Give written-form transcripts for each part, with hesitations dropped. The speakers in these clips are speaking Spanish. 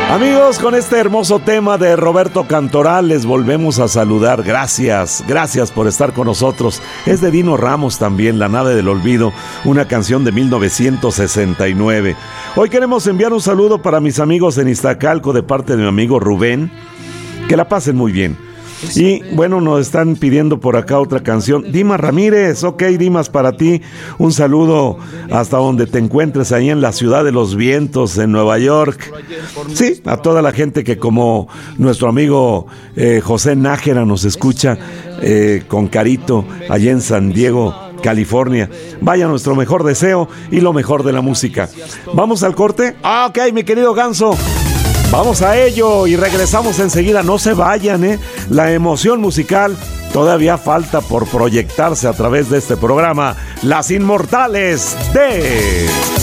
Amigos, con este hermoso tema de Roberto Cantoral les volvemos a saludar. Gracias por estar con nosotros. Es de Dino Ramos también, La nave del olvido, una canción de 1969. Hoy queremos enviar un saludo para mis amigos en Iztacalco de parte de mi amigo Rubén. Que la pasen muy bien. Y bueno, nos están pidiendo por acá otra canción. Dimas Ramírez, ok, Dimas, para ti un saludo hasta donde te encuentres, ahí en la ciudad de los vientos, en Nueva York. Sí, a toda la gente que como nuestro amigo José Nájera nos escucha con Carito, allá en San Diego, California. Vaya nuestro mejor deseo y lo mejor de la música. ¿Vamos al corte? Ok, mi querido Ganso. Vamos a ello y regresamos enseguida. No se vayan, La emoción musical todavía falta por proyectarse a través de este programa. Las Inmortales de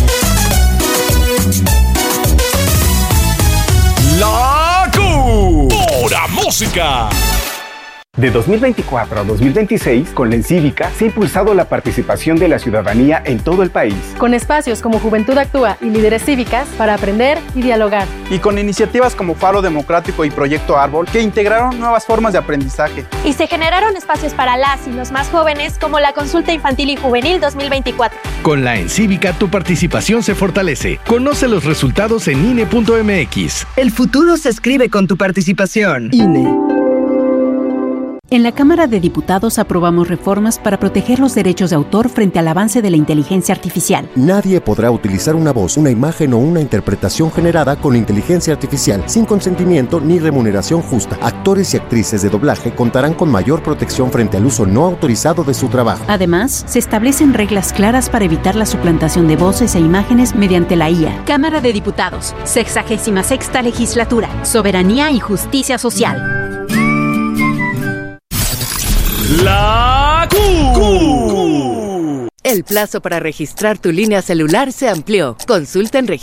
La Q. Pura música. De 2024 a 2026, con la Encívica se ha impulsado la participación de la ciudadanía en todo el país. Con espacios como Juventud Actúa y Líderes Cívicas para aprender y dialogar. Y con iniciativas como Faro Democrático y Proyecto Árbol que integraron nuevas formas de aprendizaje. Y se generaron espacios para las y los más jóvenes como la Consulta Infantil y Juvenil 2024. Con la Encívica tu participación se fortalece. Conoce los resultados en INE.mx. El futuro se escribe con tu participación. INE. En la Cámara de Diputados aprobamos reformas para proteger los derechos de autor frente al avance de la inteligencia artificial. Nadie podrá utilizar una voz, una imagen o una interpretación generada con inteligencia artificial sin consentimiento ni remuneración justa. Actores y actrices de doblaje contarán con mayor protección frente al uso no autorizado de su trabajo. Además, se establecen reglas claras para evitar la suplantación de voces e imágenes mediante la IA. Cámara de Diputados, 66ª Legislatura, Soberanía y Justicia Social. La Q. El plazo para registrar tu línea celular se amplió. Consulta en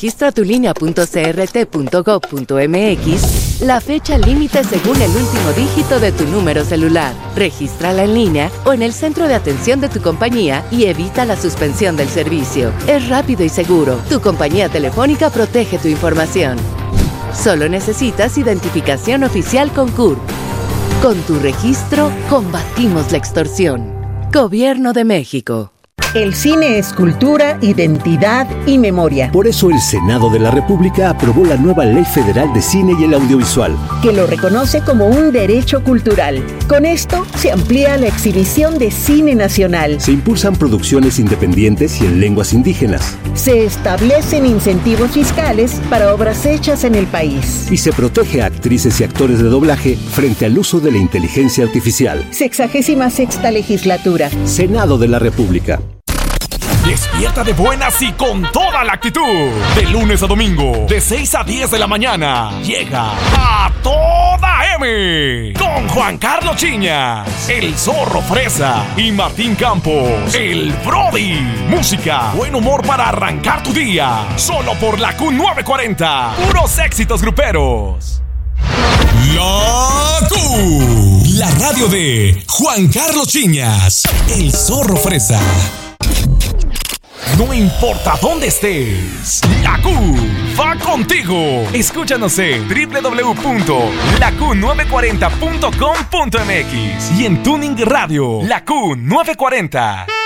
registratulínea.crt.gov.mx la fecha límite según el último dígito de tu número celular. Regístrala en línea o en el centro de atención de tu compañía y evita la suspensión del servicio. Es rápido y seguro. Tu compañía telefónica protege tu información. Solo necesitas identificación oficial con CURP. Con tu registro, combatimos la extorsión. Gobierno de México. El cine es cultura, identidad y memoria. Por eso el Senado de la República aprobó la nueva Ley Federal de Cine y el Audiovisual, que lo reconoce como un derecho cultural. Con esto se amplía la exhibición de cine nacional. Se impulsan producciones independientes y en lenguas indígenas. Se establecen incentivos fiscales para obras hechas en el país. Y se protege a actrices y actores de doblaje frente al uso de la inteligencia artificial. 66ª Legislatura. Senado de la República. Despierta de buenas y con toda la actitud. De lunes a domingo, de 6 a 10 de la mañana, llega A Toda M. Con Juan Carlos Chiñas, El Zorro Fresa y Martín Campos, El Brody. Música, buen humor para arrancar tu día. Solo por la Q940. Puros éxitos gruperos. La Q. La radio de Juan Carlos Chiñas, El Zorro Fresa. No importa dónde estés, la Q va contigo. Escúchanos en www.laq940.com.mx y en Tuning Radio, la Q940.